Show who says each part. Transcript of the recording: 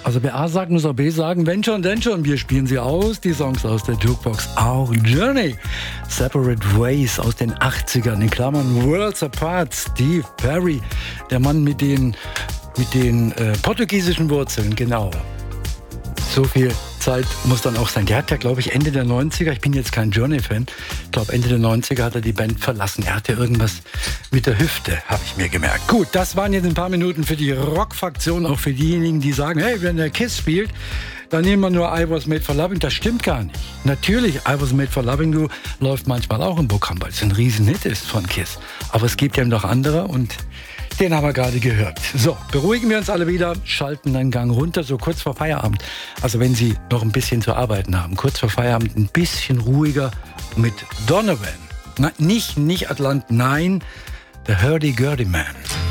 Speaker 1: Also wer A sagt, muss auch B sagen. Wenn schon, denn schon. Wir spielen sie aus. Die Songs aus der Jukebox. Auch Journey. Separate Ways aus den 80ern. In Klammern Worlds Apart. Steve Perry. Der Mann mit den portugiesischen Wurzeln. Genau. So viel Zeit muss dann auch sein. Der hat ja, glaube ich, Ende der 90er, ich bin jetzt kein Journey-Fan, ich glaube Ende der 90er hat er die Band verlassen. Er hatte irgendwas mit der Hüfte, habe ich mir gemerkt. Gut, das waren jetzt ein paar Minuten für die Rock-Fraktion, auch für diejenigen, die sagen, hey, wenn der Kiss spielt, dann nehmen wir nur I Was Made for Loving. Das stimmt gar nicht. Natürlich, I Was Made for Loving You läuft manchmal auch im Programm, weil es ein Riesenhit ist von Kiss. Aber es gibt ja noch andere und den haben wir gerade gehört. So, beruhigen wir uns alle wieder, schalten einen Gang runter, so kurz vor Feierabend. Also wenn Sie noch ein bisschen zu arbeiten haben, kurz vor Feierabend ein bisschen ruhiger mit Donovan. Na, nicht Atlant, nein, The Hurdy-Gurdy Man.